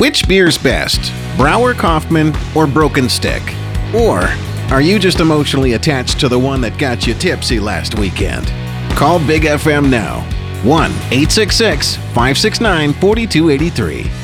Which beer's best, Brower Kaufman or Broken Stick? Or are you just emotionally attached to the one that got you tipsy last weekend? Call Big FM now, 1-866-569-4283.